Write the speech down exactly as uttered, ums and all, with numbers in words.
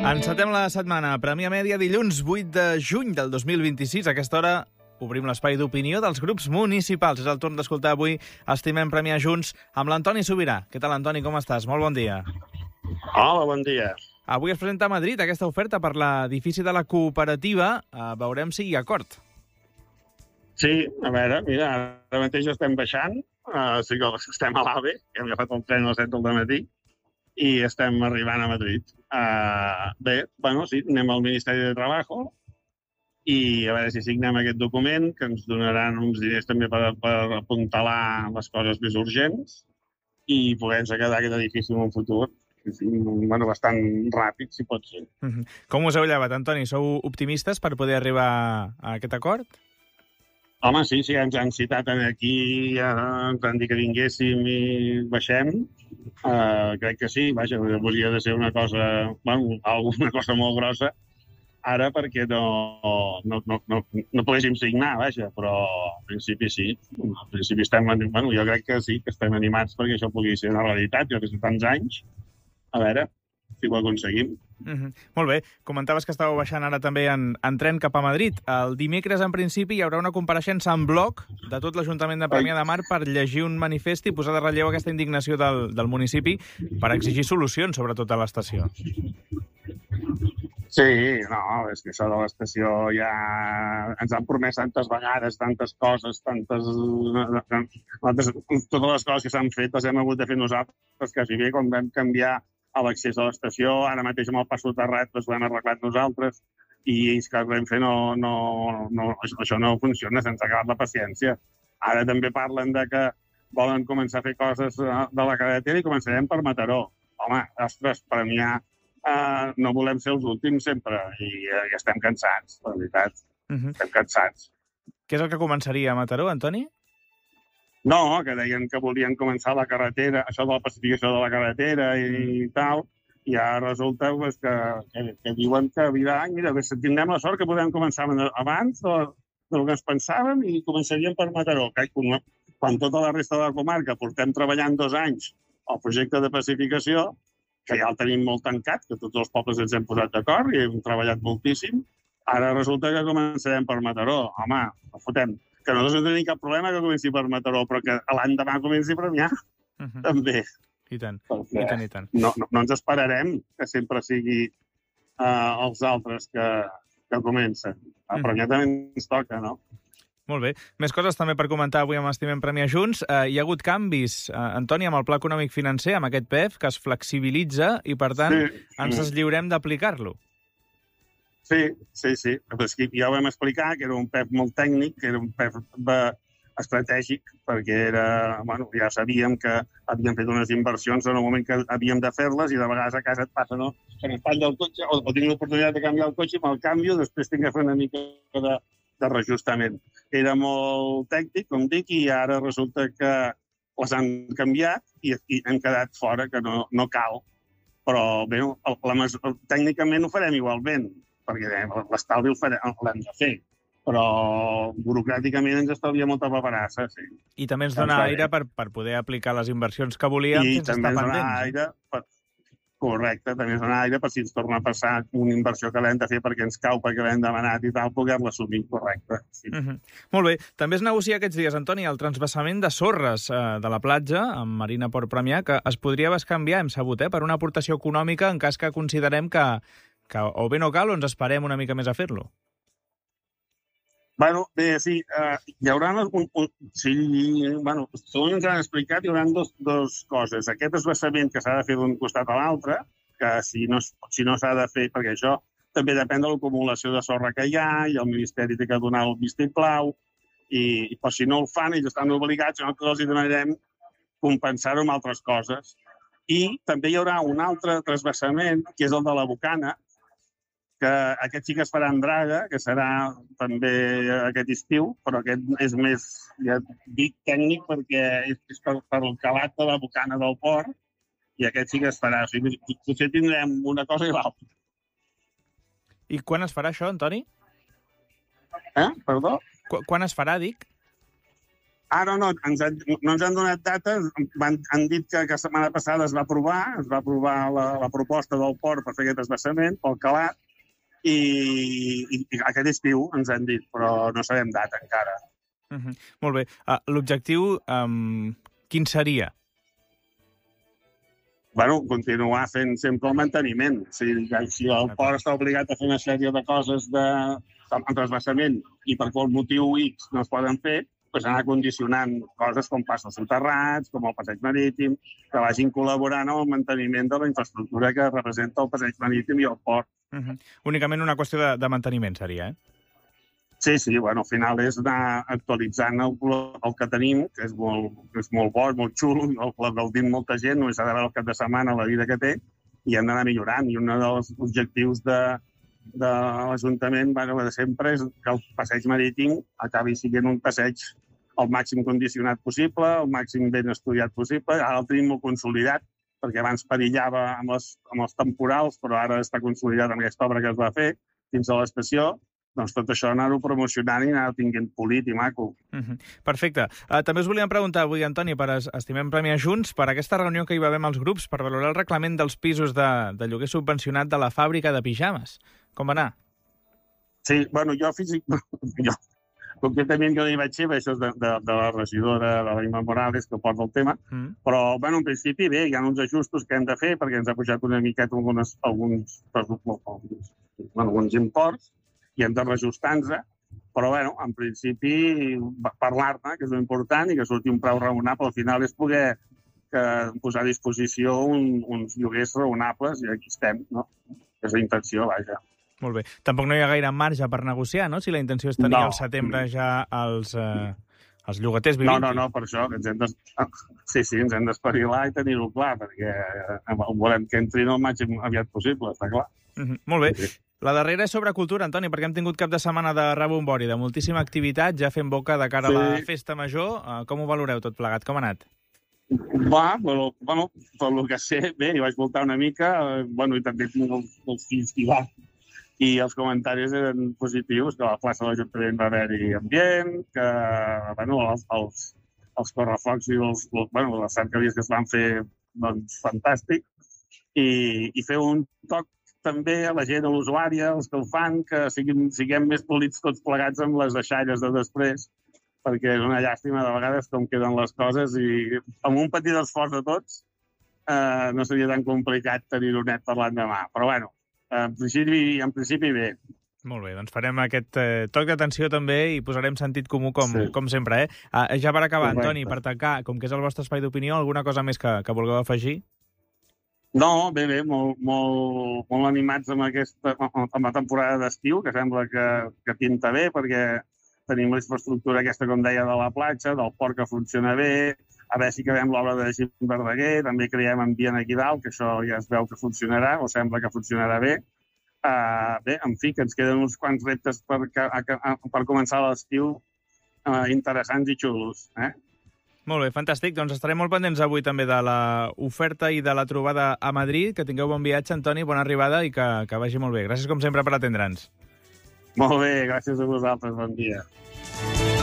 Encetem la setmana. Premià Mèdia, dilluns vuit de juny del dos mil vint-i-sis. A aquesta hora obrim l'espai d'opinió dels grups municipals. És el torn d'escoltar avui Estimem Premiar Junts amb l'Antoni Sobirà. Què tal, Antoni? Com estàs? Molt bon dia. Hola, bon dia. Avui es presenta a Madrid aquesta oferta per l'edifici de la cooperativa. Uh, veurem si hi ha acord. Sí, a veure, mira, ara mateix estem baixant, uh, sí que estem a l'AVE, que hem agafat el tren a les set del matí, i estem arribant a Madrid. Uh, bé, bueno, sí, anem al Ministeri de Trabajo i a veure si signem aquest document, que ens donaran uns diners també per, per apuntalar les coses més urgents i poder-nos quedar aquest edifici en un futur. Sí, bueno, bastant ràpid, si pot ser. Uh-huh. Com us heu llevat, Antoni? Sou optimistes per poder arribar a aquest acord? Home, sí, sí, ens han citat aquí, eh, ens han dit que vinguéssim i baixem. Uh, crec que sí, vaja, volia de ser una cosa, bueno, alguna cosa molt grossa, ara perquè no, no, no, no, no poguéssim signar, vaja, però al principi sí. Al principi estem, bueno, jo crec que sí, que estem animats perquè això pugui ser una realitat, jo que sé, tants anys. A veure si ho aconseguim. Uh-huh. Molt bé. Comentaves que estàveu baixant ara també en, en tren cap a Madrid. El dimecres, en principi, hi haurà una compareixença en bloc de tot l'Ajuntament de Premià de Mar per llegir un manifest i posar de relleu aquesta indignació del, del municipi per exigir solucions, sobretot a l'estació. Sí, no, és que això de l'estació ja ens han promès tantes vegades, tantes coses, tantes... Totes les coses que s'han fet les hem hagut de fer nosaltres, quasi bé, quan vam canviar a l'accés a l'estació, ara mateix amb el pas soterrat doncs ho hem arreglat nosaltres i ells que Renfe no, no, no, això no funciona, se'ns ha acabat la paciència. Ara també parlen de que volen començar a fer coses de la carretera i començarem per Mataró. Home, ostres, Premià, eh, no volem ser els últims sempre i eh, estem cansats, la veritat. Uh-huh. Estem cansats. Què és el que començaria a Mataró, Antoni? No, que deien que volien començar la carretera, això de la pacificació de la carretera i tal, i ara resulta pues, que, que, que diuen que virà, mira, si tindrem la sort que podem començar abans de, del que ens pensàvem i començaríem per Mataró. Quan tota la resta de la comarca portem treballant dos anys al projecte de pacificació, que ja el tenim molt tancat, que tots els pobles ens hem posat d'acord i hem treballat moltíssim, ara resulta que començarem per Mataró. Home, el fotem. Que nosaltres no tenim cap problema que comenci per Mataró, però que l'endemà comenci per Premià, uh-huh. també. I tant, Perquè i tant, i tant. No, no, no ens esperarem que sempre sigui uh, els altres que, que comencen. A Premià uh-huh. també ens toca, no? Molt bé. Més coses també per comentar avui amb Estimem Premiar Junts. Uh, hi ha hagut canvis, uh, Antoni, amb el Pla Econòmic Financer, amb aquest P E F, que es flexibilitza i, per tant, sí. ens deslliurem d'aplicar-lo. Sí, sí, sí. Ja ho vam explicar, que era un P E F molt tècnic, que era un P E F estratègic, perquè era, bueno, ja sabíem que havíem fet unes inversions en el moment que havíem de fer-les i de vegades a casa et passa, no? Que m'espatlla el cotxe o, o tinc l'oportunitat de canviar el cotxe i me'l canvio, després tinc que fer una mica de, de reajustament. Era molt tècnic, com dic, i ara resulta que les han canviat i, i hem quedat fora, que no, no cal. Però, bé, el, la, tècnicament ho farem igualment, perquè l'estalvi l'hem de fer, però burocràticament ens estalvia molta paperassa, sí. I també ens dona aire per, per poder aplicar les inversions que volíem I sense estar pendents. I també ens dona aire, per, correcte, també ens dona aire per si ens torna a passar una inversió que l'hem de fer perquè ens cau, perquè l'hem demanat i tal, poder-la assumir, correcte. Sí. Uh-huh. Molt bé. També es negocia aquests dies, Antoni, el transvassament de sorres eh, de la platja, amb Marina Port Premià, que es podria bescanviar, hem sabut, eh, per una aportació econòmica en cas que considerem que que o bé no cal o ens esperem una mica més a fer-lo. Bueno, bé, sí, uh, hi haurà un... un sí, bueno, segons ens han explicat, hi haurà dos, dos coses. Aquest desbassament que s'ha de fer d'un costat a l'altre, que si no, si no s'ha de fer, perquè això també depèn de l'acumulació de sorra que hi ha, i el Ministeri té que donar el vistiplau, i, i però si no el fan, ells estan obligats, nosaltres els hi demanarem compensar-ho amb altres coses. I també hi haurà un altre transvassament, que és el de la Bocana, que aquest sí que es farà en draga, que serà també aquest estiu, però aquest és més, ja dic, tècnic perquè és, és per, per el calat de la Bocana del port i aquest sí que es farà. O sigui, potser tindrem una cosa i l'altra. I quan es farà això, Antoni? Eh? Perdó? Qu quan es farà, dic? Ah, no, no, ens han, no ens han donat dates, van, han dit que, que la setmana passada es va aprovar, es va aprovar la, la proposta del port per fer aquest desbassament, pel calat, i, i, i aquest estiu ens han dit, però no sabem data encara. Uh -huh. Molt bé. Uh, L'objectiu, um, quin seria? Bueno, continuar fent sempre el manteniment. Si, si el port està obligat a fer una sèrie de coses de, de transbassament i per qual motiu X no es poden fer, doncs anar condicionant coses com passos soterrats, com el passeig marítim, que vagin col·laborant amb el manteniment de la infraestructura que representa el passeig marítim i el port. Uh -huh. Únicament una qüestió de, de manteniment seria, eh? Sí, sí, bueno, al final és anar actualitzant el, el que tenim, que és molt, que és molt bo, molt xulo, el gaudint molta gent, només ha de veure el cap de setmana la vida que té, i hem d'anar millorant. I un dels objectius de, de l'Ajuntament, bueno, de sempre, és que el passeig marítim acabi sent un passeig el màxim condicionat possible, el màxim ben estudiat possible. Ara el tenim molt consolidat, perquè abans perillava amb, les, amb els temporals, però ara està consolidat amb aquesta obra que es va fer fins a l'estació. Doncs tot això anar-ho promocionant i anar-ho tinguent polit i maco. Uh -huh. Perfecte. Uh, també us volíem preguntar avui, Antoni, per Estimem Premià Junts, per aquesta reunió que hi va haver amb els grups per valorar el reglament dels pisos de, de lloguer subvencionat de la fàbrica de pijames. Com va anar? Sí, bueno, jo físic... Jo, concretament jo hi vaig ser, això és de, de, de la regidora, de la Imma Morales, que porta el tema, mm. però, bueno, en principi, bé, hi ha uns ajustos que hem de fer perquè ens ha pujat una miqueta algunes, alguns, alguns, alguns imports, i hem de reajustar-nos, però, bueno, en principi, parlar-ne, que és important, i que surti un preu raonable, al final és poder que, posar a disposició un, uns lloguers raonables, i aquí estem, no? És la intenció, vaja. Molt bé. Tampoc no hi ha gaire marge per negociar, no?, si la intenció és tenir no. al setembre ja els, eh, els llogaters vivint. No, no, no, per això, que ens hem de... sí, sí, ens hem d'espavilar i tenir-ho clar, perquè volem que entrin el màxim aviat possible, està clar. Uh -huh. Molt bé. Sí. La darrera és sobre cultura, Antoni, perquè hem tingut cap de setmana de rebombori, de moltíssima activitat, ja fent boca de cara sí. a la festa major. Com ho valoreu tot plegat? Com ha anat? Va, bueno, bueno per el que sé, bé, hi vaig voltar una mica, eh, bueno, i també tinc els, els fills que hi van, i els comentaris eren positius, que a la plaça de l'Ajuntament va haver-hi ambient, que, bueno, els, els, els correfocs i els, bueno, les cercavies que es van fer, doncs, fantàstic, i, i fer un toc també a la gent, a l'usuària, els que ho fan, que siguin, siguem més polits tots plegats amb les deixalles de després, perquè és una llàstima de vegades com queden les coses i amb un petit esforç de tots eh, no seria tan complicat tenir-ho net per l'endemà. Però, bueno, en principi, en principi bé. Molt bé, doncs farem aquest eh, toc d'atenció també i posarem sentit comú com, sí. com sempre. Eh? Ah, ja per acabar, Correcte. Antoni, per tancar, com que és el vostre espai d'opinió, alguna cosa més que, que vulgueu afegir? No, bé, bé, molt, molt, molt animats amb, aquesta, amb la temporada d'estiu, que sembla que, que pinta bé, perquè tenim la infraestructura aquesta, com deia, de la platja, del port que funciona bé, a veure si acabem l'obra de Gim Verdaguer, també creiem ambient aquí dalt, que això ja es veu que funcionarà, o sembla que funcionarà bé. Uh, bé, en fi, que ens queden uns quants reptes per, per començar l'estiu uh, interessants i xulos, eh? Molt bé, fantàstic. Doncs estarem molt pendents avui també de l'oferta i de la trobada a Madrid. Que tingueu bon viatge, Antoni, bona arribada i que, que vagi molt bé. Gràcies, com sempre, per atendre'ns. Molt bé, gràcies a vosaltres. Bon dia.